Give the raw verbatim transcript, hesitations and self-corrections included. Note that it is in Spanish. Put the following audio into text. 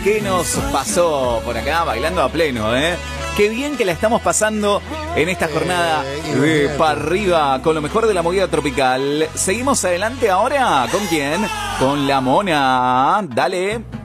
¿Qué nos pasó por acá? Bailando a pleno, ¿eh? Qué bien que la estamos pasando en esta jornada de para arriba con lo mejor de la movida tropical. Seguimos adelante ahora. ¿Con quién? Con la Mona. Dale.